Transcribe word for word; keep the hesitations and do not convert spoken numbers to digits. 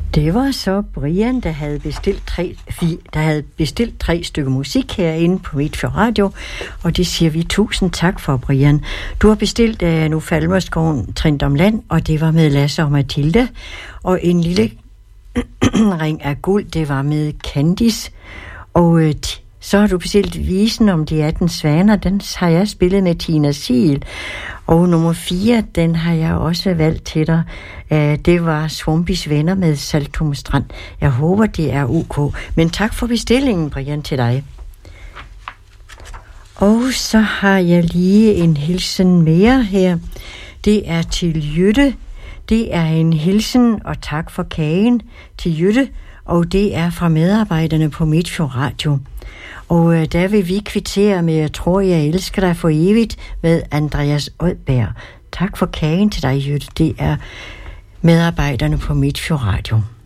Det var så Brian, der havde bestilt tre, der havde bestilt tre stykker musik herinde på Midtfjord Radio, og det siger vi tusind tak for, Brian. Du har bestilt uh, Nu Falmerskoven Trindom Land, og det var med Lasse og Mathilde, og en lille ring af guld, det var med Candice, og uh, t- så har du bestilt Visen om de atten svaner, den har jeg spillet med Tina Siel. Og nummer fire, den har jeg også valgt til dig. Det var Swampis Venner med Saltum Strand. Jeg håber, det er ok. Men tak for bestillingen, Brian, til dig. Og så har jeg lige en hilsen mere her. Det er til Jytte. Det er en hilsen og tak for kagen til Jytte. Og det er fra medarbejderne på Midtfjord Radio. Og øh, der vil vi kvittere med Jeg tror, jeg elsker dig for evigt med Andreas Odberg. Tak for kagen til dig, Jytte. Det er medarbejderne på Midtfjord Radio.